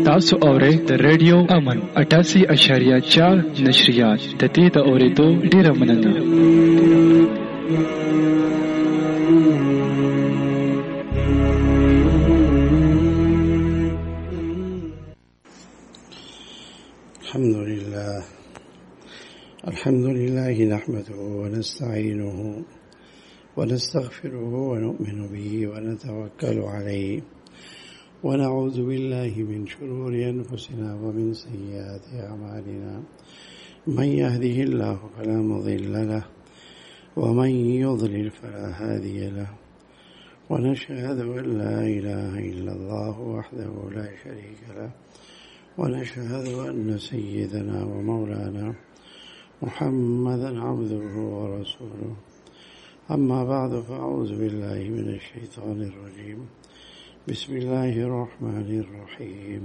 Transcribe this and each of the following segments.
تاسو اورئ د ریډیو امن 88.4 نشریات د دې د اورېدو ډیره مننه. الحمد لله نحمده ونستعينه ونستغفره ونؤمن به ونتوكل عليه ونعوذ بالله من شرور أنفسنا ومن سيئات أعمالنا من يهده الله فلا مضل له ومن يضلل فلا هادي له ونشهد أن لا إله إلا الله وحده لا شريك له ونشهد أن سيدنا ومولانا محمدا عبده ورسوله. أما بعد فأعوذ بالله من الشيطان الرجيم. بسم الله الرحمن الرحيم.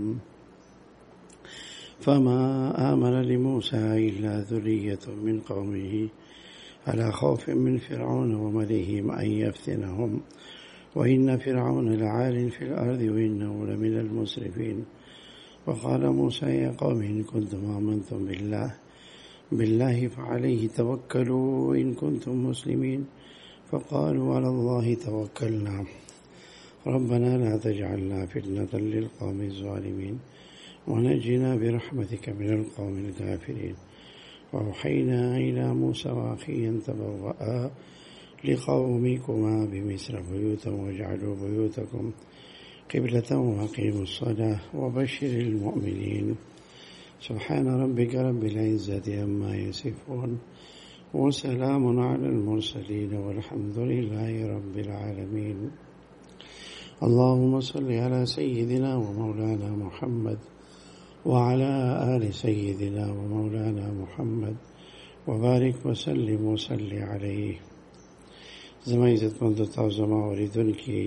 فما آمن لموسى إلا ذرية من قومه على خوف من فرعون وملئهم أن يفتنهم وإن فرعون لعال في الأرض وإنه لمن المسرفين. وقال موسى يا قوم إن كنتم آمنتم بالله فعليه توكلوا إن كنتم مسلمين. فقالوا على الله توكلنا ربنا لا تجعلنا فتنة للقوم الظالمين ونجنا برحمتك من القوم الكافرين. وأوحينا إلى موسى وأخيه أن تبوأ لقومكما بمصر بيوتا واجعلوا بيوتكم قبلة وأقيموا الصلاة وبشر المؤمنين. سبحان ربك رب العزة عما يصفون وسلام على المرسلين والحمد لله رب العالمين. اللهم صل على سيدنا ومولانا محمد وعلى آل سيدنا ومولانا محمد وبارك وسلم وصل عليه. زما عزت مند زما اوریدونکي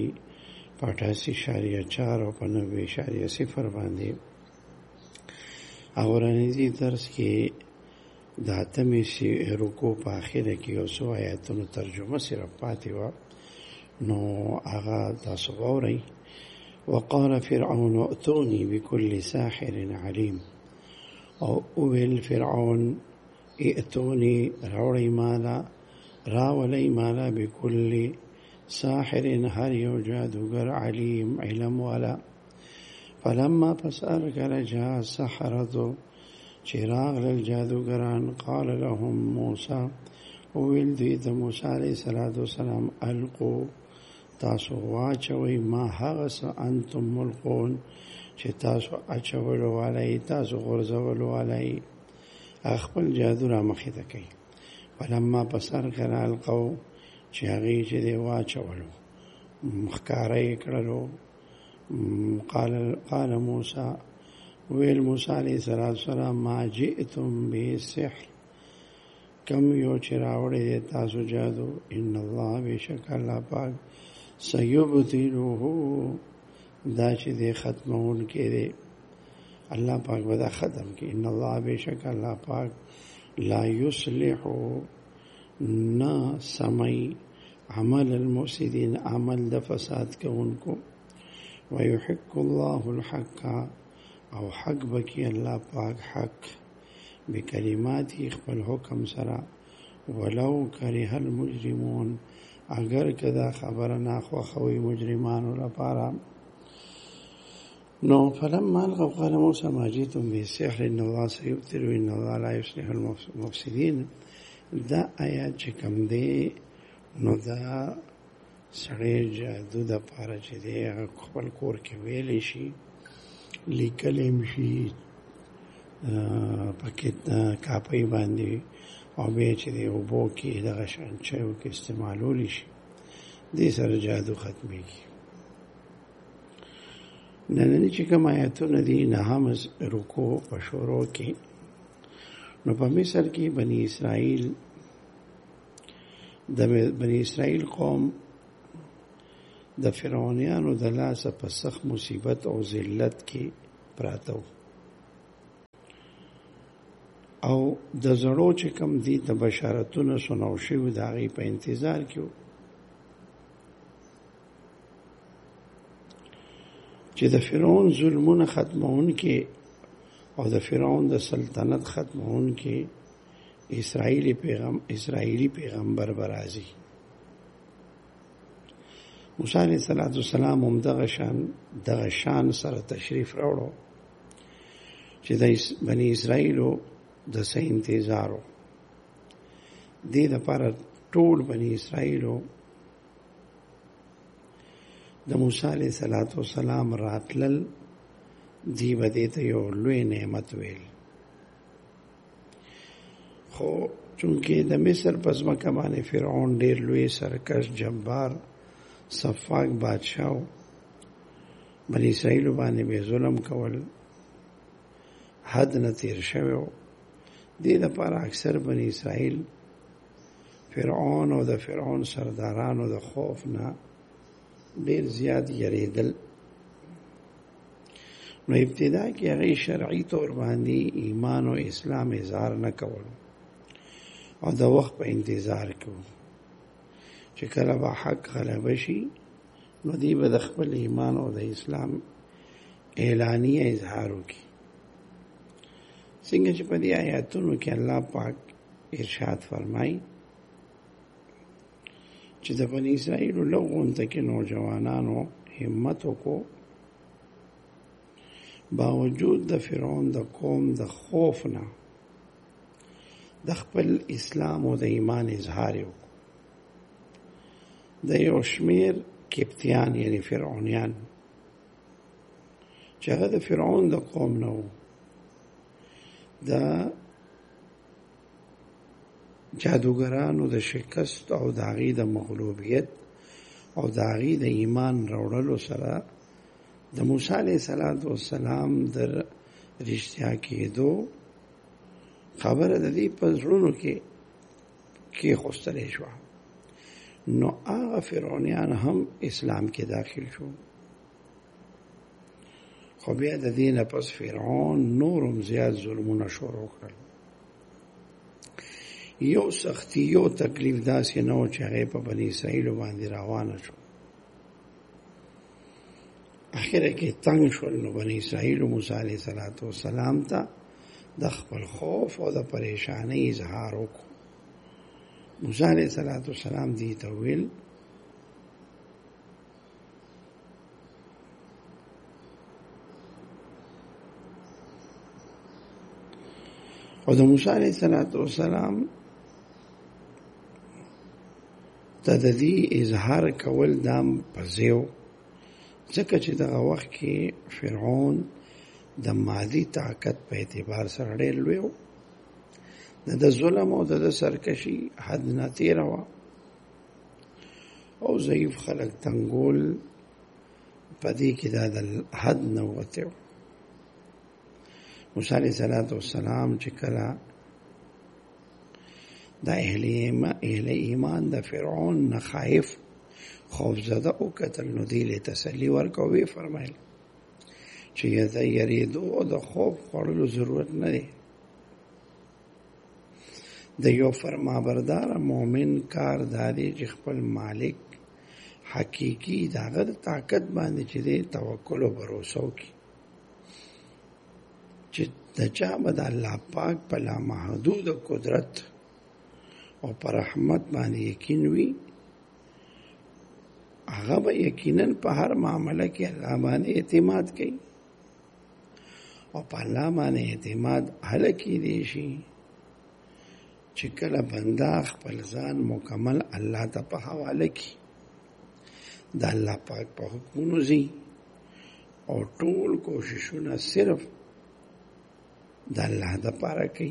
88.4 او 90.0 باندې اورانیزی درس کې د اتمې رکوع په اخره کې یو څو آیاتونو ترجمه سره پاتې و، نو هغه تاسو واورئ. وقال فرعون ائتوني بكل ساحر عليم. او ویل فرعون ائتوني راولي مالا بكل ساحر هر یو جادوگر علیم علم والا. فلما پسر کله جاء السحرة چراغ للجادوگران قال لهم موسى ویل دوی د موسی علیه السلام القو تاسو واچوئ ما هغه څه انتم ملقون چې تاسو اچولو والئ، تاسو غورځولو والئ، خپل جادو را مخې ته کوي. فلما پسر کله القو چې هغې چې دی واچولو ښکاره یې کړلو. قال موسى ویل موسی علیه السلام ما جئتم به سحر کم یو چې راوړی دی تاسو جادو. ان الله بشک الله پاک سیبطله دا چې دی ختمون کې دی، الله پاک به دا ختم کې. ان الله بشک الله پاک لا یصلح نا سمئی عمل المفسدین عمل د فساد کوونکو. ويحق الله الحق او حق بکی الله پاک حق بکلماتی خپل حکم سره. ولو کرہ المجرمون اگر کدا خبر ناخوخوی مجرمانو لپاره. نو فلما القوا قال موسى ما جئتم بالسحر ان الله سيبطله ان الله لا يصلح المفسدين. دا آیات چې کوم دی نو دا سړی جادو د پاره چې دی خپل کور کې ویلی شي، لیکلی شي پکې کاپۍ باندې، او بیا چې دی اوبو کې دغه شان چایو کې استعمالولی شي، دې سره جادو ختمیږي. نننی چې کوم آیاتونه دي 9 رکوع په شروع کې، نو په مصر کې بني اسرائیل قوم د فرعونیانو د لاسه په سخت مصیبت او ذلت کې پراته وو، او د زړو چې کوم دي د بشارتونو سنو شوي د هغې په انتظار کې وو چې د فرعون ظلمونه ختمون کې او د فرعون د سلطنت ختمون کې اسرائیلی پیغمبر برازي. موسی علیه السلام هم دغه شان سره تشریف راوړو چې د بنی اسرائیلو د څه انتظارو دې لپاره ټول بنی اسرائیلو د موسی علیه السلام راتلل دی بده ته یو لوی نعمت ویل. خو چونکه د مصر په ځمکه باندې فرعون ډیر لوی سرکش جبار صفاق بادشاہ بنی اسرائیل باندې به ظلم کول حد نه تیر شوی. دې لپاره اکثر بنی اسرائیل فرعون او د فرعون سردارانو د خوف نه ډیر زیات یریدل. نو ابتدا کې هغه شرعي تور باندې ایمان او اسلام اظهار نه کول او د وخت په انتظار کې چې کله به حق غلبه شي نو دی به د خپل ایمان او د اسلام اعلانیه اظهار وکړي. څنګه چې په دې آیاتونو کې الله پاک ارشاد فرمایي چې د بنی اسرائیل لغونته کې نوجوانانو همت وکړو باوجود د فرعون د قوم د خوف نه د خپل اسلام او د ایمان اظهار وکړو. د یو شمیر کپتیان یعنی فرعونیان چې هغه د فرعون د قوم نه وو د جادوګرانو د شکست او د هغې د مغلوبیت او د هغې د ایمان راوړلو سره د موسی علیه السلام د رښتیا کېدو خبره د دې په زړونو کې کېښودلې شوه. نو هغه فرعونیان هم اسلام کې داخل شو. خو بیا د دې نه پس فرعون نورم زیات ظلمونه شروع کړل. یو سختی یو تکلیف داسې نه و چې هغې په بني اسرائیلو باندې روانه شو. اخره کې تنگ شول. نو بني اسرائیلو موسی علیه السلام ته د خپل خوف او د پریشانۍ اظهار وکړو. موسی علیه السلام دې ته ویل او د موسی علیه السلام ته د دې اظهار کول دام پزیو ځکه چې دغه وخت کې فرعون د مادي طاقت په اعتبار سره ډېر لوی و. د ظلم او د سرکشي حد نه تیره وه او ضعیف خلک تنګول په دې کې دا د حد نه وتی و. موسی علیه السلام چې کله د اهل ایمان د فرعون نه خایف خوفزده وکتل نو دې له تسلي ورکړه او ویې فرمایل چې د یریدو او د خوف خوړلو ضرورت نه دی. د یو فرمانبردار مؤمن کار دا دی چې خپل مالک حقیقي د هغه د طاقت باندې چې دی توکل او باور وکړي چې د چا به د الله پاک په لامحدود قدرت او پر رحمت باندې یقین وي هغه به یقینا په هر معامله کې الله باندې اعتماد کوي او په الله باندې اعتماد هله کېدی شي چې کله بنده خپل ځان مکمل الله ته په حواله کړي د الله پاک په حکمونو ځي او ټول کوششونه صرف د الله دپاره کوي.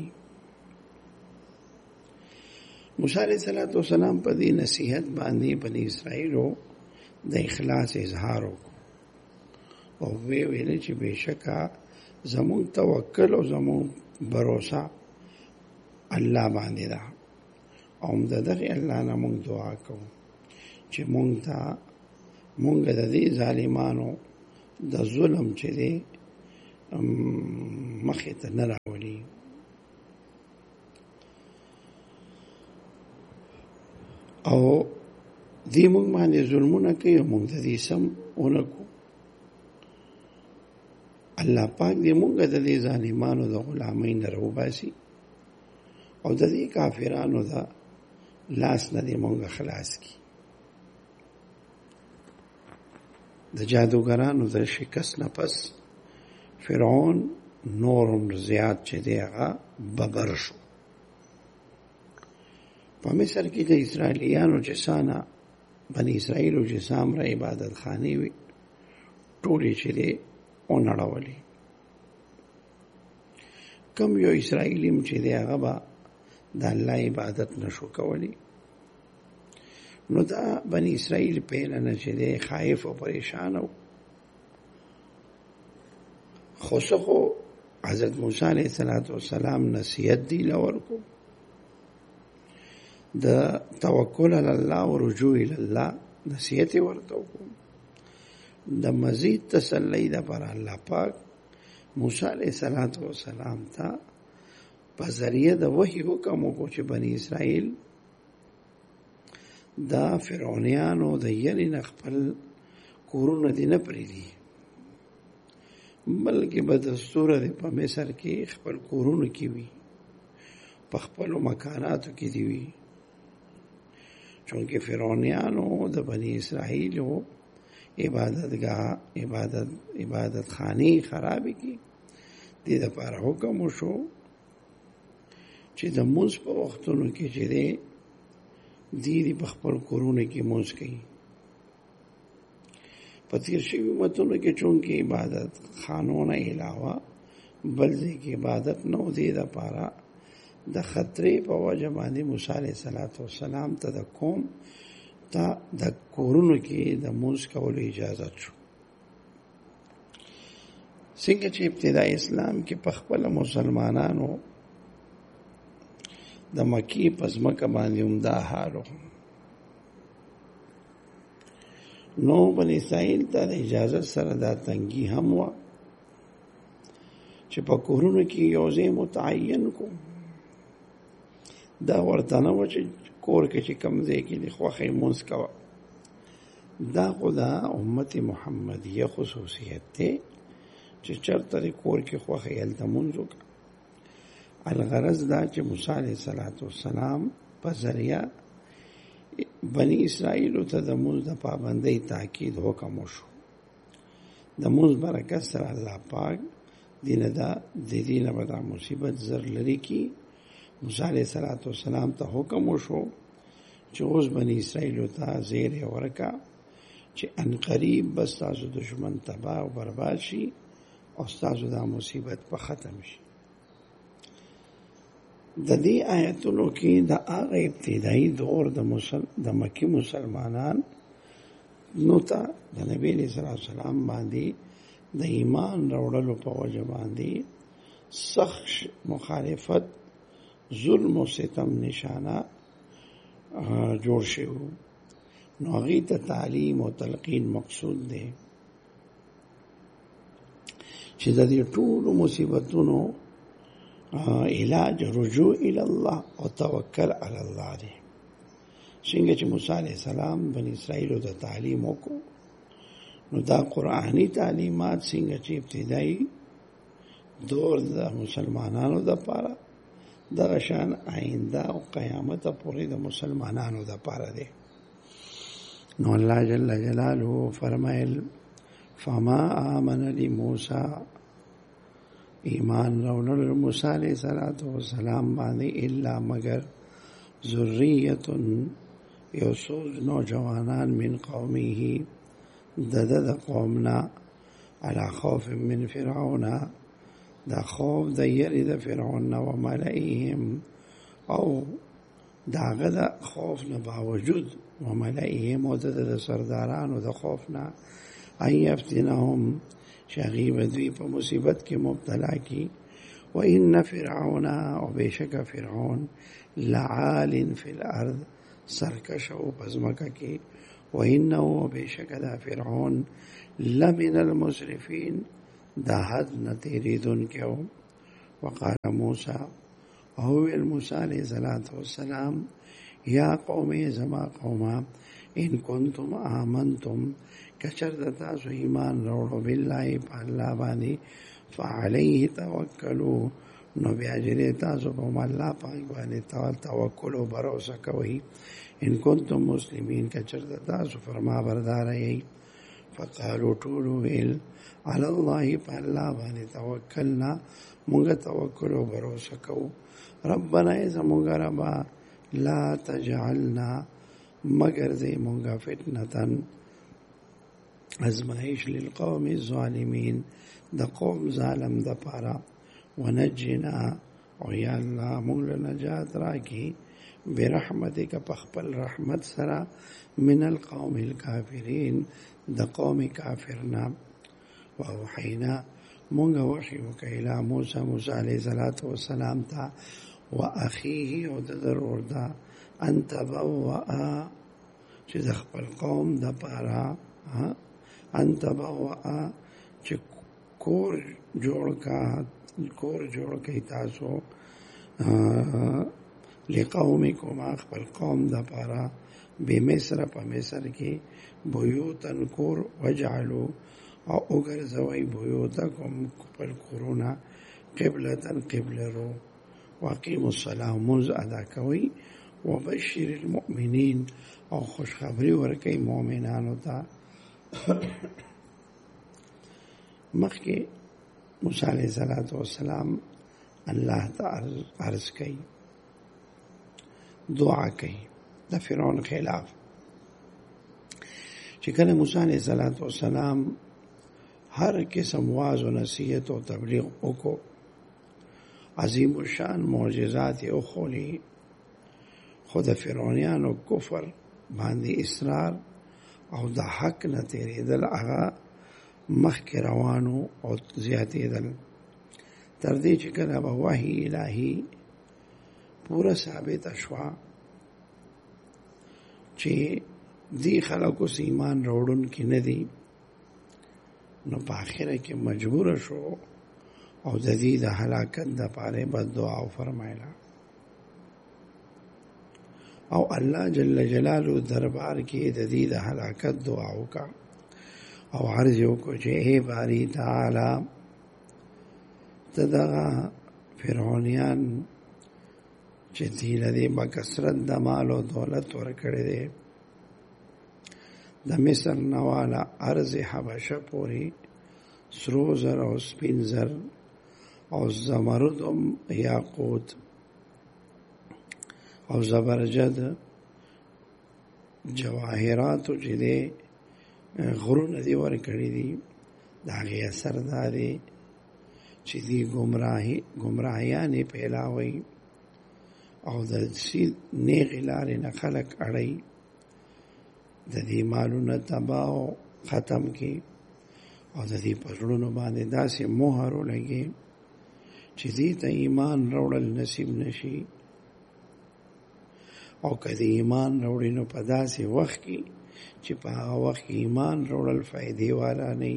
موسی علیه السلام په دې نصیحت باندې بني اسرائیلو د اخلاص اظهار وکړو او وی ویل چې بېشکه زموږ توکل او زموږ باور الله باندې ده او د دغه الله نه موږ دعا کوو چې موږ د دې ظالمانو د ظلم چې دی مخې ته نه راولي. او دې موږ باندې ظلمونه کوي او موږ د دې سم ونکړو. الله پاک دې مونږ د دې ظالمانو د غلامۍ نه راوباسي او د دې کافرانو د لاس نه دې مونږ خلاص کړي. د جادوګرانو د شکست نه پس فرعون نورم زیات چې دی هغه ببر شو. په مصر کې د اسرائیلیانو چې سانه بني اسرائیلو چې سامره عبادت خانې وي ټولې چې دی اونړولې. کم یو اسرائیلیم چې دی هغه به د الله عبادت نشو کولی. نو دا بني اسرائیل پهلنه چې دی خائف او پریشان و. خو حضرت موسی علیه السلام نصیحت دی لورکو د توکل علی الله او رجوع الی الله نصیحت ورته وکړو. د مزید تسلی لپاره الله پاک موسی علیه السلام ته په ذریعه د وحی حکم وکړو چې بني اسرائیل دا فرعونیانو د یری نه خپل کورونه دي نه پرېږدي، بلکې به دستور دی په مصر کې خپل کورونو کې وي، په خپلو مکاناتو کې دی وي. چونکې فرعونیانو د بني اسرائیلو عبادت خانې خرابې کی. دې دپاره حکم وشو چې د مونځ په وختونو کې چې دی په خپل کورونو کې مونځ کوي. په تیر شوي امتونو کې چونکې عبادت خانو نه علاوه بل ځای کې عبادت نه و، دې دپاره د خطرې په وجه باندې موسی علیه السلام ته د قوم ته د کورونو کې د مونځ کولو اجازت شو. څنګه چې ابتدای اسلام کې په خپله مسلمانانو د مکې په ځمکه باندې هم دا حال و، نو بني اسرائیل ته د اجازت سره دا تنګي هم وه چې په کورونو کې یو ځای متعین کو. دا ورته نه وه چې کور کې چې کوم ځای کې د خوښۍ مونځ کوه. دا خو د امت محمدیه خصوصیت دی چې چېرته د کور کې خوښۍ هلته مونځ وکړه. الغرض دا چې موسی علیه السلام په ذریعه بني اسرائیلو ته د مونځ د پابندۍ تاکید حکم وشو. د مونځ برکت سره الله پاک د دې نه به دا مصیبت زر لرې کړي. موسی علیه السلام ته حکم وشو چې اوس بني اسرائیلو ته زیری ورکړه چې انقریب بس تاسو دشمن تباه او برباد شي او تاسو دا مصیبت په ختم شي. د دې آیتونو کې د هغه ابتدایي دور د مکی مسلمانان نو ته د نبی علیه السلام باندې د ایمان راوړلو په وجه باندې سخت مخالفت، ظلم و ستم نشانه جوړ شوی. نو هغې ته تعلیم او تلقین مقصود دی چې د دې ټولو مصیبتونو علاج رجوع الی الله او توکل علی الله دی. څنګه چې موسی علیه السلام بني اسرائیلو ته تعلیم وکړو، نو دا قرآنی تعلیمات څنګه چې ابتدایي دور د مسلمانانو دپاره دغه شان آینده او قیامت پورې د مسلمانانو دپاره دی. نو الله جل جلاله فرمایل فما آمن لموسی، ایمان راوړل موسی علیه السلام باندې الا مگر ذریة یو څو نوجوانان من قومه د قومنا علی خوف من فرعون، دا خوف د یری د فرعون و ملئهم، او داغه د خوف نه باوجود و ملئهم او د سردارانو د خوف نه ان یفتنهم شغیب دوی په مصیبت کې مبتلا کی. و ان فرعون او بیشک فرعون لعال فی الارض سرکش او پزمکه کی. و انه بیشک دا فرعون لمن المسرفین دا حد نتیریدون کیو. وقال موسی او موسی علیہ السلام یا قوم زما قوما ان کنتم آمنتم کچر د تاسو ایمان راوړو بالله په الله باندې فعليه توکلوا نو بیا جری تاسو په الله پاک باندې توکل او باور وکوي ان کنتم مسلمین کچر د تاسو فرما بردار یې فقالوا طول ویل علی الله په الله باندې توکلنا موږ توکل او باور وکوو ربنا اذا موږ ربا لا تجعلنا مگر دې موږ فتنه ازمائش للقوم الظالمین د قوم ظالم د پاره ونجنا او یا الله موږ له نجات راکې برحمتک پخپل رحمت سره من القوم الكافرین د قوم کافرنا واوحینا موږ وحی وکړه موسی علیه السلام ته واخیه او د ضرور دا ان تبوأ چې د خپل قوم د پاره ان تبوأ چې کور جوړ کړئ تاسو لقومکم خپل قوم د پاره بمصر په مصر کې بیوتن کور وجعلوا او وګرځوي بیوتکم خپل کورونه قبلتن قبله رو واقیموا الصلاة منذ ادا کوي وبشر المؤمنین او خوشخبری ورکړي مؤمنانو ته مخکې موسی علیه السلام الله تعالی عرض کوي دعا کوي د فرعون خلاف چې کله موسی علیه السلام هر قسم واعظ و نصیحت او تبلیغ وکړو عظیم الشان معجزات او خولي خود فرعونانو کفر باندې اصرار او د حق نه تیریدل هغه مخکې روانو او زیاتېدل تر دې چې کله به وحی الهی پورا ثابت شوا چې دی خلکو ایمان راوړون کې نه دي نو په اخره کې مجبور شو او د دې د هلاکت د پاره بد دعا فرمایله او الله جل جلاله دربار کې د دې د هلاکت دعا وکړه او عرض یو کو چې ای باری تعالی تدغه فرعونیان چې دې لري با کثرت د مال او دولت ورکړي دي د مصر نواله ارض حبشه پوری سرو زر او سپین زر او زمرد یاقوت او زبرجد جواهرات چې دي غرونه دی ورکړي دي دا غي اثر داري چې دی گمراهیانه پیلاوي او د سید نیغی لارې نه خلق اړی د دې مالونه تباہ ختم کی او د دې پرړونو باندې داسې مهر ولګي چې دې ته ایمان راوړل نصیب نشي او کله ایمان راوړي نو په داسې وخت کې چې په هغه وخت کې ایمان راوړل فائدې والا نه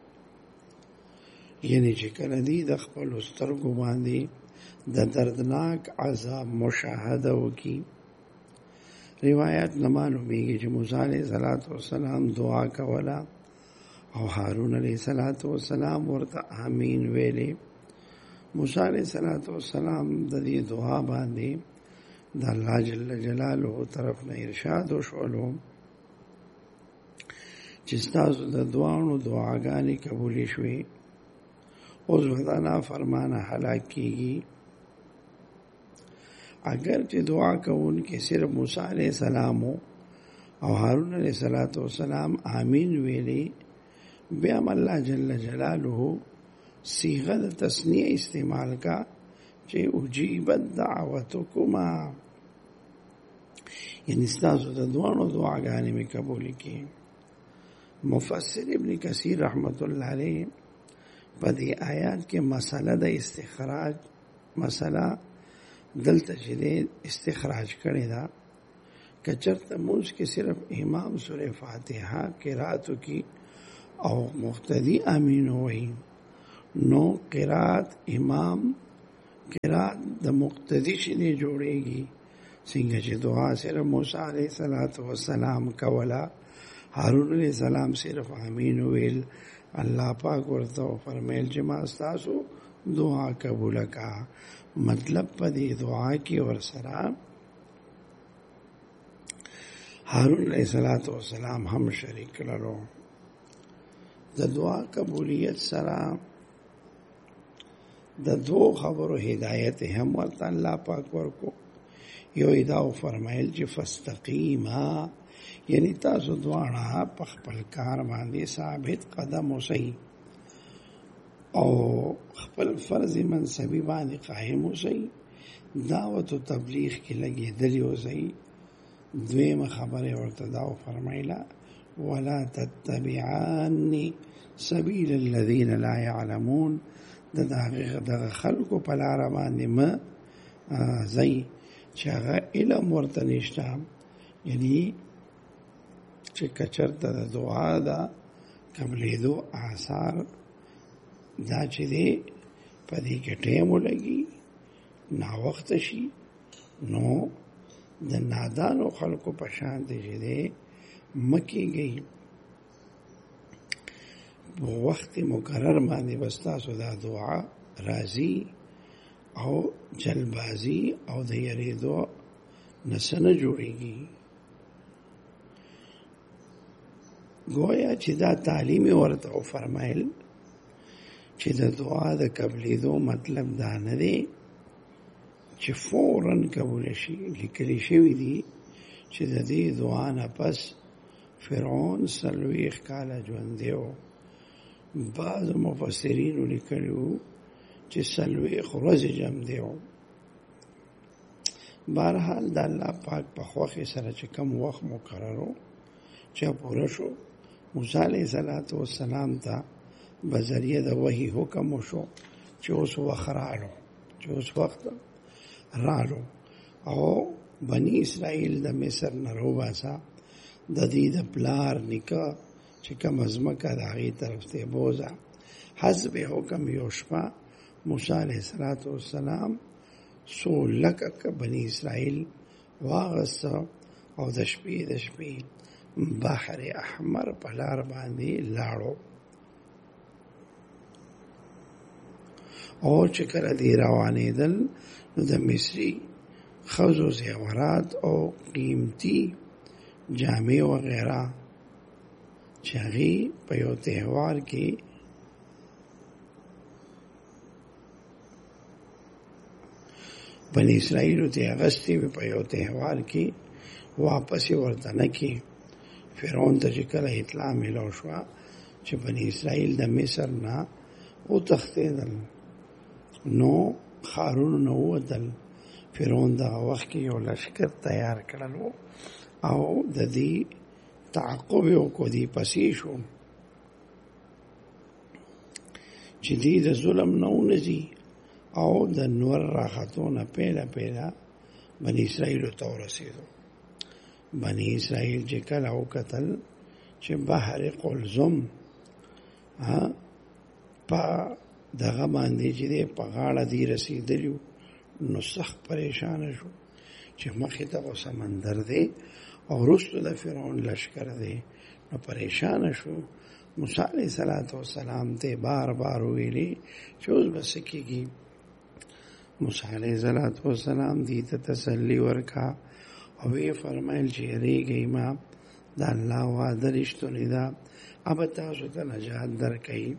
یعنی چې کله دې د خپل سترګو باندې د دردناک عذاب مشاهده وکي روایت نه معلومیږي چې موسی علیه السلام دعا کوله او هارون علیه السلام ورته امین ویلې موسی علیه السلام د دې دعا باندې د الله جل جلاله طرف نه ارشاد وشولو چې تاسو د دعاګانې قبول شوي اوس ودانا فرمانه هلاک کیږي اگر چې دعا کوون کې صرف موسی علیہ السلام او هارون علیہ السلام آمین ویلي بیا الله جل جلاله صيغه د تسنیه استعمال کا چې اجیبت دعوتکما یعنی تاسو د دعاګانې می قبول کړي مفسر ابن کثیر رحمت الله علیه په دې آیات کې مسله د استخراج مسله دلته چې استخراج کړی دا کچرته موږ کې صرف امام سورہ فاتحه قراتو کی او مقتدی امین وای نو قرات امام قرات د مقتدی شنه جوړيږي څنګه چې دعا سره موسی علیه السلام کولا هارون علیہ السلام صرف آمین ویل. الله پاک ورته فرمایل چې ما ستاسو دعا قبول کا. مطلب په دې دعا کې ورسره هارون علیہ السلام هم شریک کړلو. د دعا قبولیت سره د دو خبرو هدایت هم ورته الله پاک ورکو. یو دا فرمایل چې فاستقیما، یعنی تاسو دواړه په خپل کار باندې ثابت قدم اوسئ او خپل فرض منصبي باندې قائم اوسئ، دعوت او تبلیغ کې لګېدلي اوسئ. دویمه خبره ورته دا فرمایله ولا تتبعان سبیل الذین لا یعلمون، دغه خلکو په لاره باندې ما ځئ چې هغه علم ورته نشته. یعنی چې کچرته د دعا دا قبلېدو آثار دا چې دی په دې کې ټیم ولګي، ناوخته شي، نو د نادانو خلکو په شان دی چې دی مکیږي. وخت مقرر باندې بس تاسو دا دعا راځي او جلبازي او د یریدو نسنه جوړیږي. گویا چې دا تعلیم ورته فرمایل چې د دعا د قبلېدو مطلب دا نه دی چې فوراً قبول شي. لیکلی شوي دي چې د دې دعا نه پس فرعون 40 کاله ژوندی و. بعض مفسرینو لیکلي وو چې 40 ورځې ژوندی و. بهرحال د الله پاک په خوښې سره چې کم وخت مقرر و چې پوره شو، موسی علیه السلام ته بذریعه د وحی حکم وشو چې اوس وخت رالو او بنی اسرائیل د مصر نه روباسا. د دې د پلار نکاح چې کوم ازمکه د هغې طرف ته بوزه. حسب حکم یو شپه موسی علیه السلام 16 بنی اسرائیل واغسته او د شپې بحر احمر په لار باندې لاړو. او چې کله دی روانېدل نو د مصري ښځو زیورات او قیمتي جامې وغیره چې هغې په یو تهوار کې بنی اسرائیلو ته اغستې وې، په یو تهوار کې واپس یې ورته نه کړې. فرعون ته چې کله اطلاع میلاو شوه چې بنی اسرائیل د مصر نه وتښتېدل، نو ښارونو نه ووتل. فرعون دغه وخت کې یو لشکر تیار کړلو او د دې تعقب یې وکړو، دې پسې شو چې دې د ظلم نه ونځي او د نور راختو نه پیله بنی اسرائیلو ته ورسېدو. بنی اسرائیل چې کله وکتل چې بحر قلزم په دغه باندې چې دی په غاړه دی رسېدلي، نو سخت پریشانه شو چې مخې ته خو سمندر دی او وروسته د فرعون لشکر دی. نو پریشانه شو. موسی علیه السلام ته بار ویلي چې اوس به څه کېږي. موسی علیه السلام دې ته تسلي ورکړه او یې فرمایل چې یریږئ مه، د الله وعده رښتونې ده، اب تاسو ته نجات درکوي.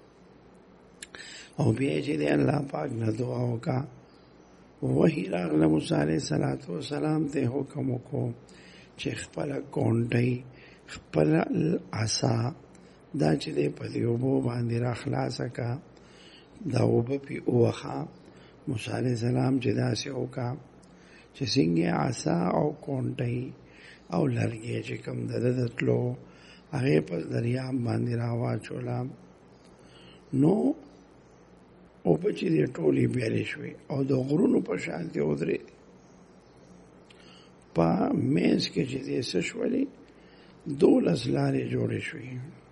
او بیا چې د الله پاک نه دعا وکړه، وحی راغله موسی علیه السلام ته حکم وکړو چې خپله کونډۍ، خپله عصا دا چې دی په دې اوبو باندې را خلاصه کړه، دا اوبه پې ووخه. موسی علیه السلام چې داسې وکړه چې څنګه عصا او کونډۍ او لرګی چې کوم د ده تلو هغې په دریاب باندې را واچوله، نو اوبه چې دی ټولې بیلې شوې او د غرونو په شان کې ودرېدې. په منځ کې چې دی څه شولې، 12 لارې جوړې شوې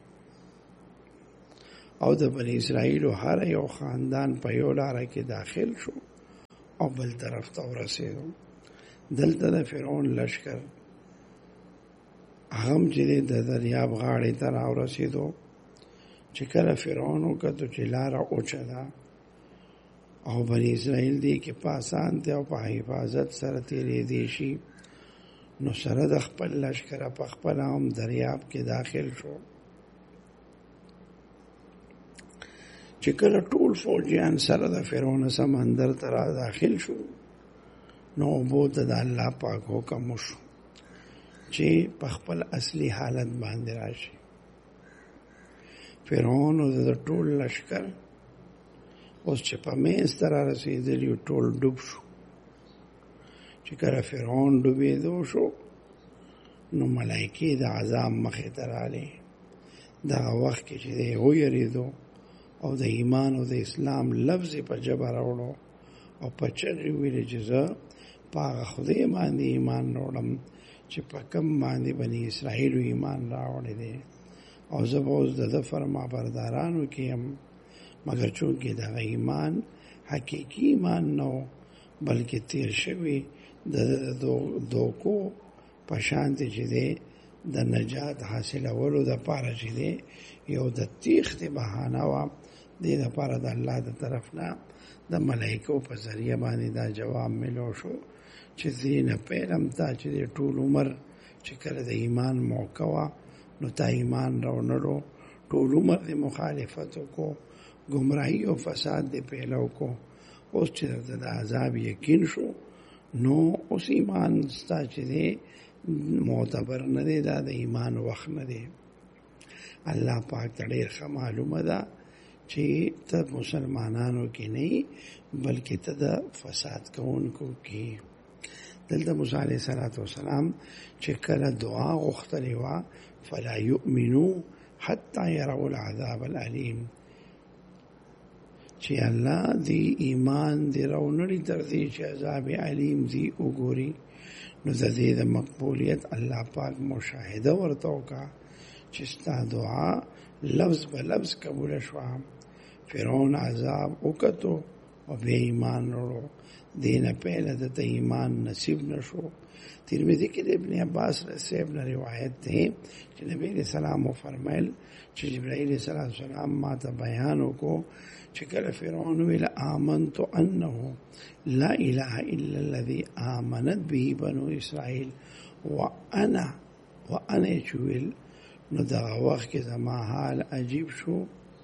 او د بنی اسرائیلو هر یو خاندان په یو لاره کې داخل شو او بل طرف ته ورسېدو. دلته د فرعون لشکر هغه چې د دریاب غاړې ته راورسېدو چې کله فرعون وکتو چې لاره اوچه ده او بني اسرائیل دی کې په اسانتیا او په حفاظت سره تېرېدی شي، نو سره د خپل لښکره په خپله هم دریاب کې داخل شو. چې کله ټول فوجیان سره د فرعون سمندر ته را داخل شو، نو اوبو ته د الله پاک حکم وشو چې په خپل اصلي حالت باندې راشي. فرعون او د ټول لښکر اوس چې په منځ ته را رسېدلي ټول ډوب شو. چې کله فرعون ډوبېدو شو، نو ملایکې د عذاب مخې ته رالې. دغه وخت کې چې دی ویرېدو او د ایمان او د اسلام لفظ په ژبه راوړو او په چغې ویلې چې زه په هغه خدای باندې ایمان راوړم چې په کوم باندې بني اسرائیلو ایمان راوړی دی، او زه به اوس د ده فرمانبردارانو کې یم. مګر چونکې دغه ایمان حقیقي ایمان نه و، بلکې تیر شوي د دوکو په شانتې چې دی د نجات حاصلولو دپاره چې دی یو د تیښتې بهانه وه. دې دپاره د الله د طرف نه د ملایکو په ذریعه باندې دا جواب ملو شو چې ځینې نه پیلم تا چې د ټول عمر چې کله د ایمان موقع وه، نو تا ایمان راونړو، ټول عمر د مخالفت وکړو، گمراهی او فساد د پیلو کو. اوس چې د عذاب یقین شو، نو اوس ایمان ستا چې دی معتبر نه دی، دا د ایمان وخت نه دی. الله پاک ته ډېر ښه معلومه ده چې ته مسلمانانو کې نه یې، بلکې ته د فساد کوونکو کې. دلته موسی علیه السلام چې کله دعا غوښتلې وه فلا یؤمنو حتی یروا العذاب العلیم، چې الله دی ایمان دی راونړي تر دې چې عذاب علیم دی وګوري. نو د دې د مقبولیت الله پاک مشاهده ورته وکړه چې ستا دعا لفظ به لفظ قبول شوه. فرعون عذاب وکتو او بیا ایمان وروړو، دې نه پهله دته ایمان نصیب نشو. ترمذی کې د ابن عباس صاحب نه روایت دی چې نبی علیہ السلام فرمایل چې جبرائیل علیہ السلام ما ته بیان وکړو چې کله فرعون ویل آمنت انه لا اله الا الذي آمنت به بنو اسرائیل وانا چویل، نو دغه وخت کې زما حال عجیب شو.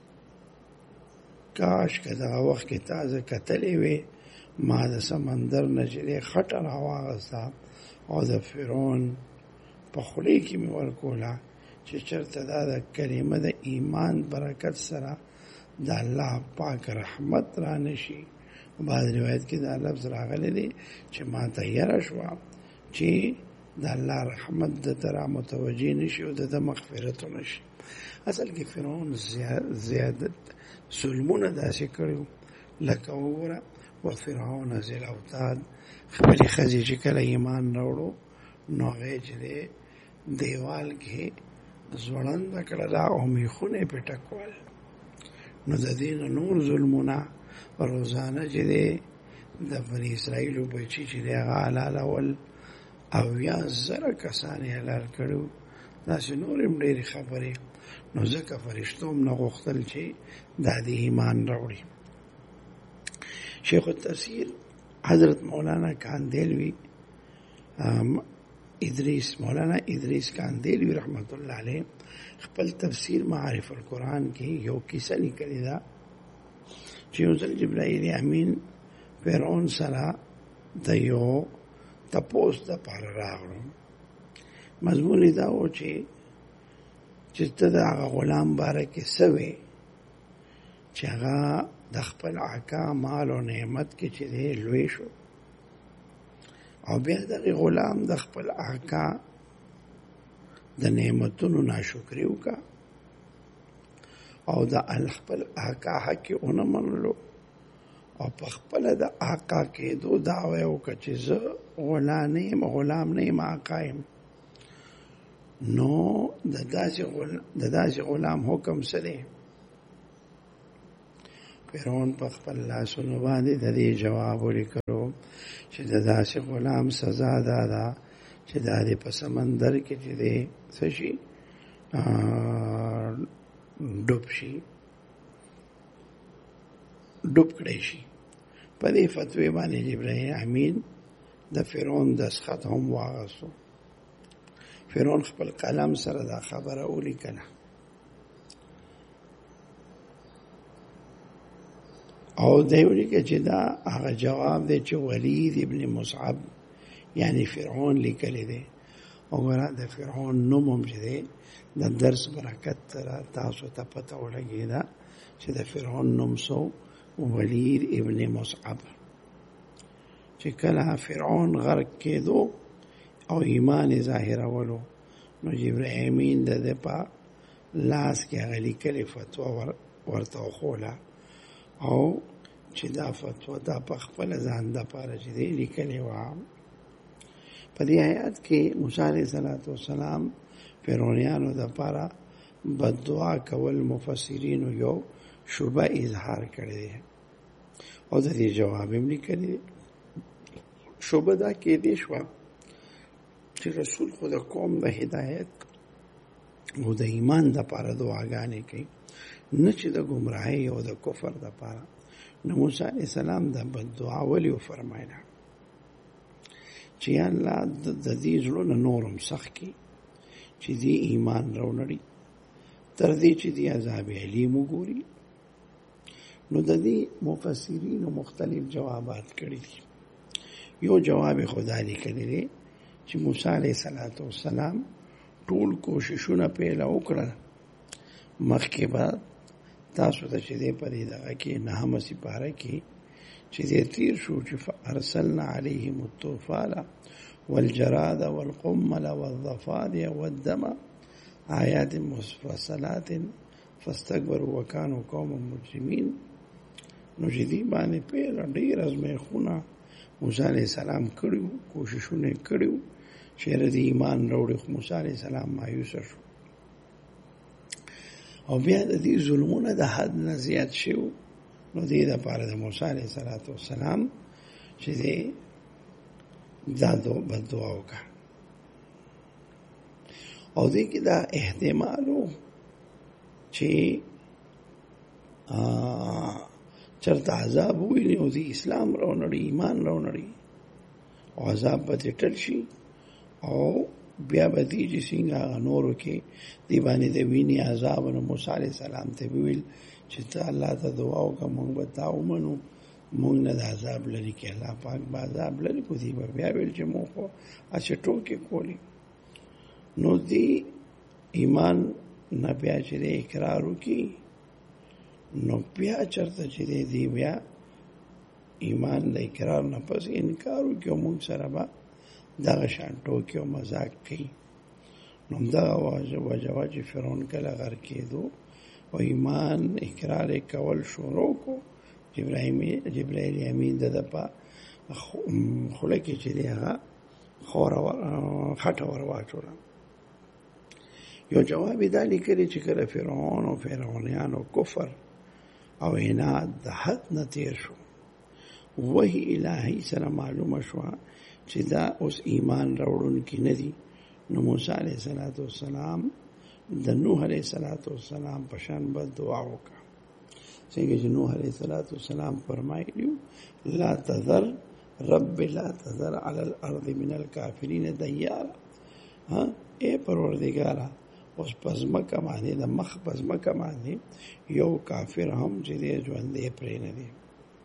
کاش که دغه وخت کې تازه کتلې وې، ما د سمندر نه چې دی خټه راواغسته او د فرعون په خولې کې مې ورکوله چې چېرته دا د کلمه د ایمان برکت سره د الله پاک رحمت را نشي. بعض روایت کې دا لفظ راغلی دی چې ما ته یره شوه چې د الله رحمت د ته را متوجه نشي او د ده مغفرت نشي. اصل کې فرعون زیادت ظلمونه داسې کړي لکه وګوره وفرعون ذی الاوتاد، خپلې ښځې چې کله ایمان راوړو نو هغې چې دی دیوال کې ځوړنده کړله او میخونه یې پې ټکول. نو د دې نه نور ظلمونه روزانه چې دی د بني اسرائیلو بچي چې دی هغه حلالول، 80,000 کسان یې حلال کړي. داسې نور هم ډېرې خبرې. نو ځکه فرشتو هم نه غوښتل چې دا د ایمان راوړي. شیخ التفسیر حضرت مولانا کاندیلوی مولانا ادریس کاندیلوی رحمت الله علیه خپل تفسیر معارف القرآن کې یو کیسه لیکلې ده چې یو ځل جبرائیل امین فرعون سره د یو تپوس دپاره راغلو. مضمون یې دا و چې ته د هغه غلام باره کې څه وې چې هغه د خپل آقا مال او نعمت کې چې دی لوی شو، او بیا دغه غلام د خپل آقا د نعمتونو ناشکري وکړه او د خپل آقا حق یې ونه منلو او په خپله د آقا کېدو دعوه یې وکړه چې زه غلام نه یم، آقا یم. نو د داسې غلام حکم څه دی؟ فرعون په خپل لاسونو باندې د دې جواب ولیکلو چې د داسې غلام سزا دا ده چې دا دې په سمندر کې چې دی څه شي ډوب شي، ډوب کړی شي. په دې فتوی باندې جبرائیل امین د فرعون دستخط هم واغستو. فرعون خپل قلم سره دا خبره ولیکله او دی ولیکه چې دا هغه جواب دی چې ولید ابن مصعب یعنی فرعون لیکلی دی. وګوره د فرعون نوم هم چې دی د درس برکت تاسو ته پته ولګېده چې د فرعون نوم سو ولید ابن مصعب. چې کله فرعون غرق کېدو او ایمان ظاهرولو نو جبرائیل امین د په لاس کې هغه لیکلې فتوا ورته وښوله او چې دا فتوا دا په خپل ځان دپاره چې دی لیکلې وه. په دې آیات کې موسی علیه السلام فرعونیانو دپاره بددعا کول مفسرینو یو شبه اظهار کړی دی او د دې جواب هم لیکلی دی. شبه دا کېدی شوه چې رسول خو د قوم د هدایت او د ایمان دپاره دعاګانې کوي، نه چې د ګمراهۍ او د کفر دپاره. نو موسی علیه السلام د بددعا ولې وفرمایله چې یا الله د دې زړونه نور هم سخت کړي چې دې ایمان راونړي تر دې چې دې عذاب علیم وګوري. نو د دې مفسرینو مختلف جوابات کړي دي. یو جواب خدا لیکلی دی چې موسی علیه السلام ټول کوششونه پیله وکړل مخکې به تاسو ته چې دی په دې دغه کې 9مه سپاره کې چې دی تیر شو چې فارسلنا علیهم الطوفان والجراد والقمل والضفادع والدم آیات مفصلات فاستكبروا وكانوا قوما مجرمین. نو چې دی باندې پیله ډېر ازمیښتونه موسی علیه السلام کړیو، کوششونه کړیو چې د ایمان راوړي، خو موسی علیه السلام مایوسه شو او بیا د دې ظلمونه د حد نه زیات شو. نو دې دپاره د موسی علیه السلام چې دی دا بددعا وکړه او دې کې دا احتمال و چې چرته عذاب وویني او دې اسلام راونړي، ایمان راونړي او عذاب به دې ټل شي او بیا به دې چې څنګه هغه نورو کې دې باندې د وینې عذاب. نو موسی علیه السلام ته ویل چې ته الله ته دعا وکړه موږ به تا ومنو، موږ نه د عذاب لري کې الله پاک به عذاب لري کو. دې به بیا ویل چې موږ خو هسې ټوکې کولې. نو دې ایمان نه بیا چې دی اقرار وکړي نو بیا چرته چې دی بیا ایمان د اقرار نه پس انکار وکړي او موږ سره به دغه شان ټوکې او مذاق کوي. نو همدغه وجه چې فرعون کله غر کېدو او ایمان اقرار کول شروع کو، جبرائیل امین د په خوله کې چې دی هغه خټه ور واچوله. یو جواب یې دا لیکلی چې کله فرعون او فرعونیانو کفر او عناد د حد نه تیر شو، وحی الهی سره معلومه شوه چې دا اوس ایمان راوړونکي نه دي. نو موسی علیه السلام د نوح علیه السلام په شان به دعا وکړه څنګه چې نوح علیه السلام فرمایلی لا تذر رب لا تذر علی الارض من الکافرین دیارا. ای پروردگارا اوس پزمکه باندې د مخ پزمکه باندې یو کافر هم چې دی ژوندی پرې نه دی.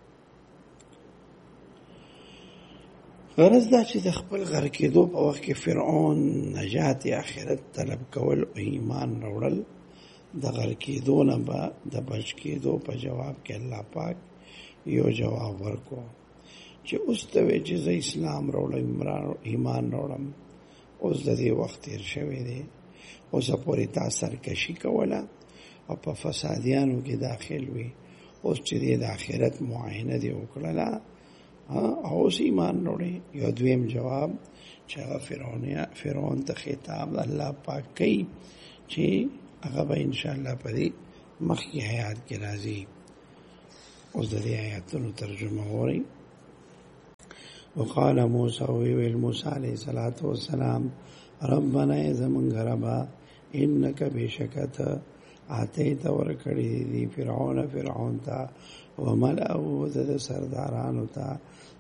غرض دا چې د خپل غر کېدو په وخت کې فرعون نجات آخرت طلب کول او ایمان راوړل، د غر کېدو نه به د بچ کېدو په جواب کې الله پاک یو جواب ورکو چې اوس ته وی چې زه اسلام راوړم، ایمان راوړم، اوس د دې وخت تیر شوی دی، اوس پورې تا سرکشي کوله او په فسادیانو کې داخل وي، اوس چې د آخرت معاینه دی وکړله او اوس ایمان راوړي. یو دویم جواب چې هغه فرعون ته خطاب الله پاک کوي چې هغه به انشاءالله په دې مخکې آیات کې راځي. اوس د دې آیاتونو ترجمه وورئ. وقال موسی ویل موسی علیہ الصلوۃ والسلام ربنا زمن غربا انک بشکت آتیت ورکړی دی فرعون تا وملئه د سردارانو تا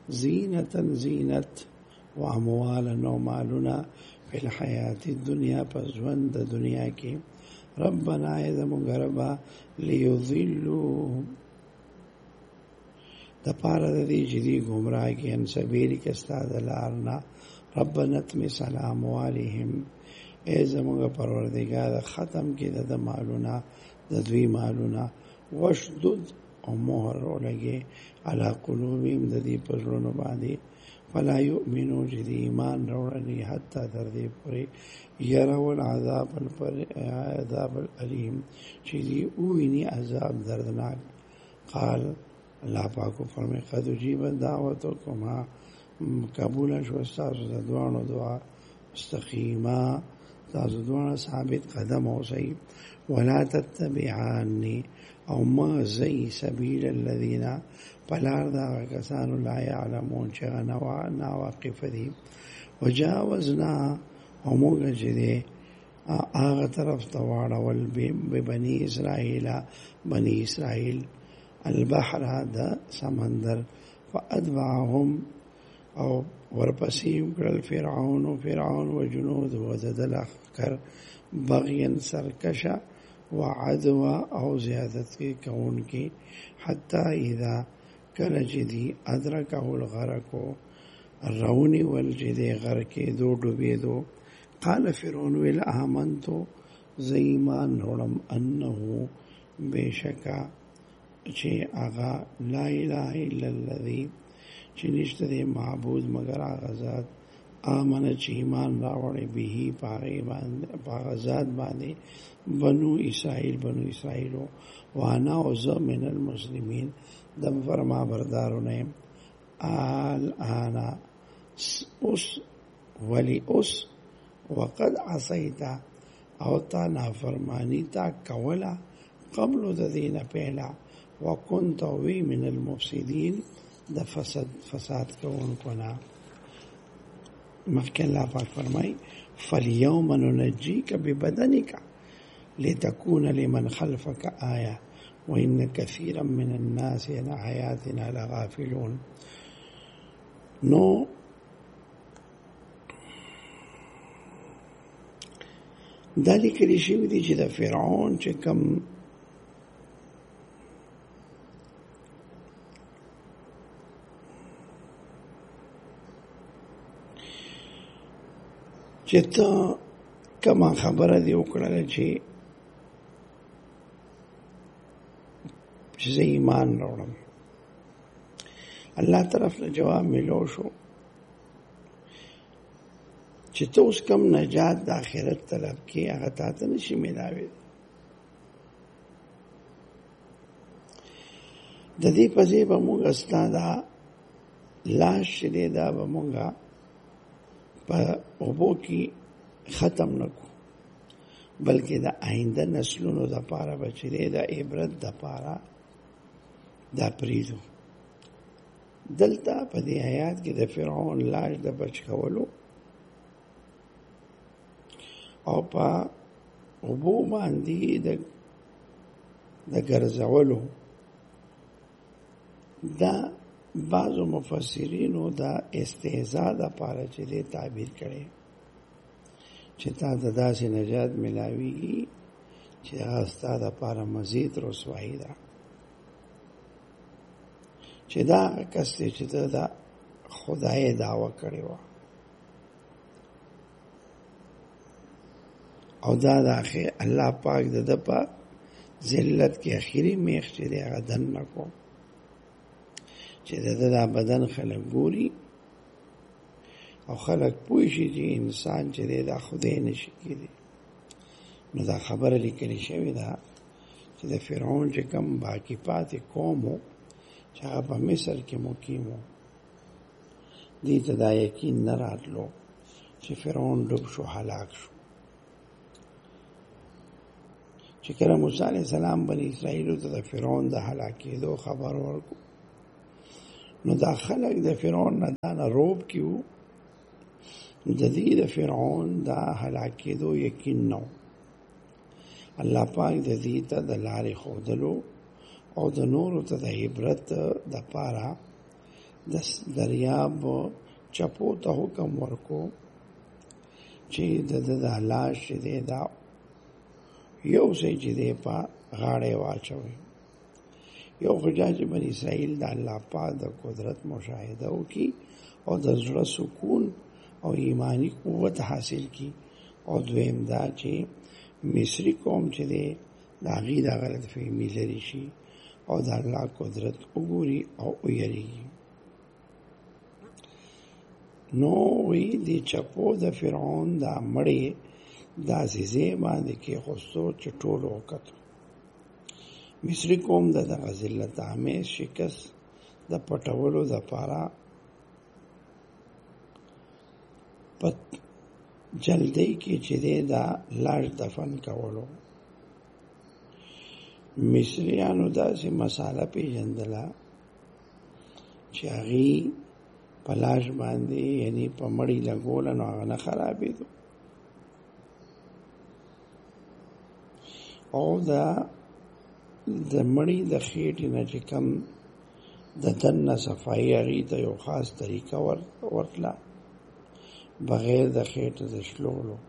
زینت و اموالا و مالنا فی الحیات الدنیا پس ژوند د دنیا کې ربنا زمون غربا لیضلوا د پاره د دې چې دی گمراه کې ان سبیل کې استاد لارنا ربنا تمس علی اموالهم ای زمونږ پروردگار ختم کې د مالونه د دوی مالونه وشدد او مهر ولګي علی قلوبهم د دې پرونو باندې فلا یؤمنو چې د ایمان راوړنی حتی تر دې پورې یروا العذاب الالیم چې دی ویني عذاب دردناک قال الله پاک فرمای قد اجیب دعوتکما قبول شو تاسو د دوانو دعا مستقیما تاسو دوانو ثابت قدم اوسئ ولا تتبعانی او ما زی سبیل الذین پلار دا کسانو لا یعلمون چې نا واقف دي وجاوزنا او موږ چې دي هغه طرف ته واړول بني اسرائیل البحر دا سمندر فأتبعهم او ورپسیم کړل فرعون و جنود و ددل اخکر بغیا سرکشا وعدوا او زیادت کے کون کی حتی اذا کلچدی ادرکه الغرقو رونی والجدی غرقی دو ڈوبی دو قال فرعون ویل آمنتو زیمان روڑم انہو بیشکا چه آغا لا الہ الا الذی چه نشت دے معبود مگر آغا ذات آمن چه ایمان راوڑی بیہی پاغذات باندے بنو اسرائیلو وانا عزو من المسلمین دم فرما بردارو نیم آنا اس ولی اس وقد عصیتا او تا نافرمانی تا کولا قبل دین پہلا وکنت وی من المفسدین دا فساد کون کنا مخکې الله پاک فرمای فَالْيَوْمَ نُنَجِّيكَ بِبَدَنِكَ لِتَكُونَ لِمَنْ خَلْفَكَ آيَةً وَإِنَّ كَثِيرًا مِنَ النَّاسِ عَنْ آيَاتِنَا لَغَافِلُونَ. نو دا لیکلی شوي دي چې د فرعون چې کوم چې ته کما خبره دی وکړه چې زه ایمان راوړم الله طرف له جواب ملو شو چې ته اوس کم نجات د آخرت طلب کې هغه تاته نشي ملاوي د دې په ځای به موږ استاده لاش دې دا به موږ په اوبو کې ختم نکو بلکې د آینده نسلونو د پاره بچی د عبرت د پاره دا پریزو دلته په دې آیات کې د فرعون لاش د بچ کولو او په اوبو باندې د ګرځولو دا بعضو مفسرینو دا استهزاء د پاره چې دې تعبیر کړي چې تا د داسې نجات ملاويږي چې هغه ستاسو لپاره مزید رسوایی ده چې دا کس چې دا خدای دعوه کړی و او دا د الله پاک د په ذلت کې اخیری میخ چې دی هغه دن نکو چې دا بدن خلک ګوري او خلک پوه شي چې انسان چې دا خدای نشي کېدی نو دا خبره لیکلې شوې ده چې د فرعون چې کوم باقی پاتې قومو چې هغه په مصر کې مقیم وو دې ته دا یقین نه راتلو چې فرعون ډوب شو هلاک شو چې کله موسی علیه السلام بني اسرائیل ته د فرعون د هلاکېدو خبر ورکړ نو دا خلق د فرعون نه دا روب کیو د دې د فرعون دا هلاکېدو یقین نو الله پاک د دې ته د لارې ښودلو او د نورو ته د عبرت د پاره د دریاب چپو ته حکم ورکو چې د لاش دې دا یو ځای چې دې په غاړه واچوي یو خدای بنی اسرائیل د الله پاک د قدرت مشاهده وکي او د زړه سکون او ایمانی قوت حاصل کی او دویم دا چې مصری قوم چې دی د هغې د غلط فهمي لرې شي او د الله قدرت وګوري او ویریږي. نو وی د چپو د فرعون دا مړې داسې ځای باندې کېښوستو چې ټولو وکتو. مصری قوم د دغه ذلت آمیز شکست د پټولو دپاره په جلدی کې چې دی دا لاش دفن کولو. مصریانو داسې مساله پیژندله چې هغې په لاش باندې یعنی په مړی لګوله نو هغه نه خرابېدو او د مړی د خېټې نه چې کم د دننه صفایي هغې ته یو خاص طریقه ورتله بغیر د خېټې د شلولو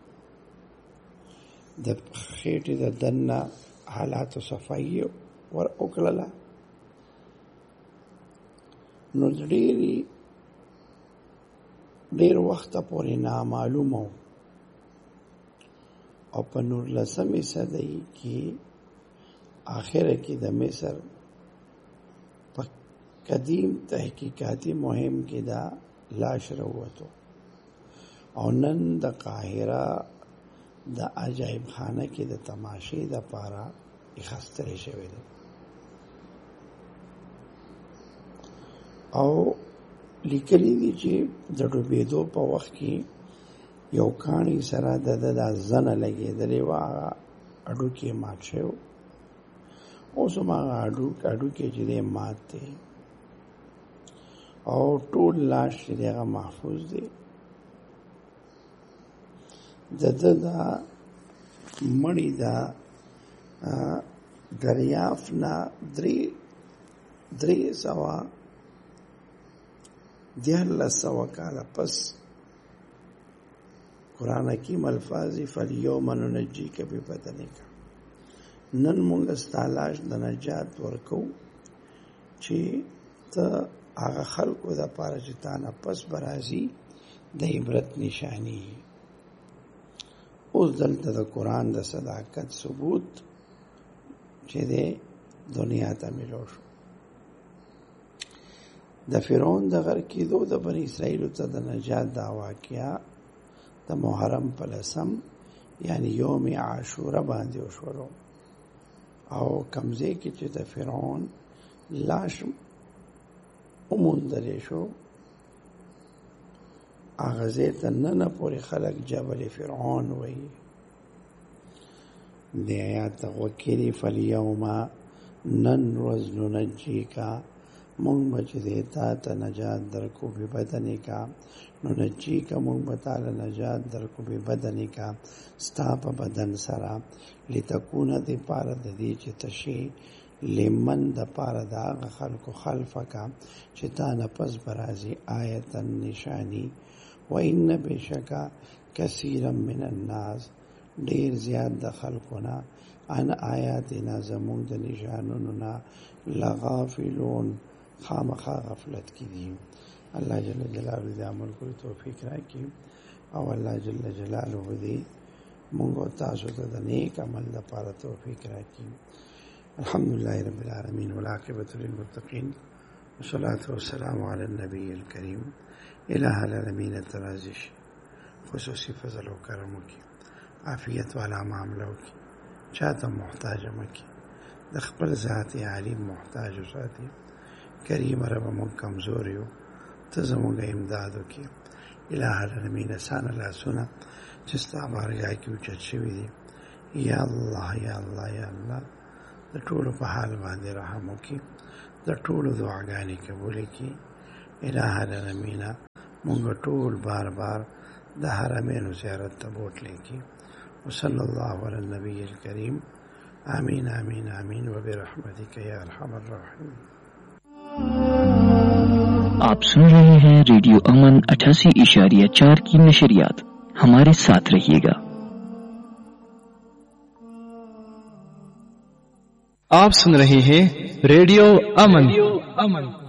د خېټې د دننه حالاتو صفایي ور وکړله. نو ډېر وخته پورې نامعلومه و او په 19مې صدۍ کې آخره کې د مصر په قدیم تحقیقاتي مهم کې دا لاش راووتو او نن د قاهره د عجایب خانه کې د تماشې د پاره اخستری شوی دی او لیکلی دی چې د ډوبېدو په وخت کې یو کاڼي سره د زنه لګېدلې وه هغه هډوکي مات شوی اوس هم هغه هډوکي چې دی مات دی او ټول لاش چې دی هغه محفوظ دی. د دا مړی دا دریاف نه 300 کاله پس قرآن حکیم الفاظی فالیوم ننجیک ببدنک نن مونږ ستا لاش د نجات ورکو چې ته هغه خلکو دپاره چې تا نه پس به راځي د عبرت نشاني. اوس دلته د قرآن د صداقت ثبوت چې دی دنیا ته ملو شو. د فرعون د غرق کېدو د بني اسرائیلو ته د نجات دا واقعه د محرم په 10 یعنی یوم عاشوره باندې وشولو او کمزې کې چې د فرعون لاش وموندلی شو هغه ځای ته ننه پورې خلک جبل فرعون وایي. د آیات غوکري فالیوم نن ورځ ننجیکا مونږ به چې دی تا ته نجات درکو ببدنکا ننجیکا مونږ به تاله نجات درکو ببدنکا ستا په بدن سره لتکونه د پاره د دې چې تشي لمن د پاره د هغه خلکو خلفکا چې تا نه پس به راځي آیتا نشانی و ان بشکا کثیرا من الناس ډیر زیات د خلقونه ان آیاتنا زمون د نشانونو نه لغافلون خامخا غفلت کی دي. الله جل جلاله دې عمل کولو توفیق راکړي او الله جل جلاله دې موږ تاسو ته د نیک عمل لپاره توفیق راکړي. الحمدلله رب العالمین والعاقبۃ للمتقین والصلاة والسلام علی النبی الکریم. الہ العالمین ترازش خصوصی فضل و کرم کی عافیت والا معاملو کی چاہتا محتاج مکی د خپل ذات عالی محتاج ساتي. کریم رب مون کمزوریو ته زموږ امدادو کی. الہ العالمین سان الله سنا چستا بارګه کی اوچت شوی دی. یا الله یا الله یا الله د ټولو په حال باندې رحم وکي د ټولو دعاګانې قبول کړي الہ العالمین مونږ ټول بار بار د حرمینو زیارت ته بوتلی کی وصلی الله علی النبی الکریم آمین آمین آمین وبرحمتک یا ارحم الراحمین. आप सुन रहे हैं रेडियो अमन 88.4 की नशरियात. हमारे साथ रहिएगा. आप सुन रहे हैं रेडियो अमन